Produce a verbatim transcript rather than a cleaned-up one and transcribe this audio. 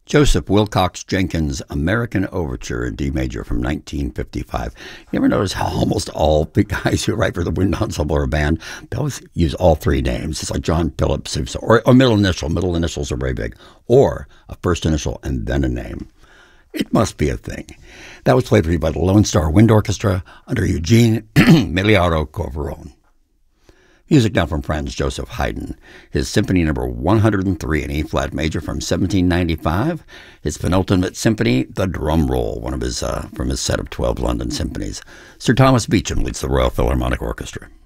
Joseph Wilcox Jenkins' American Overture in D major from nineteen fifty-five. You ever notice how almost all big guys who write for the wind ensemble or a band, they always use all three names? It's like John Phillips, or, or middle initial. Middle initials are very big. Or a first initial and then a name. It must be a thing. That was played for you by the Lone Star Wind Orchestra under Eugene Miliaro Corvarone. Music now from Franz Joseph Haydn. His Symphony Number one hundred three in E-flat major from seventeen ninety-five. His penultimate symphony, The Drum Roll, one of his uh, from his set of twelve London symphonies. Sir Thomas Beecham leads the Royal Philharmonic Orchestra.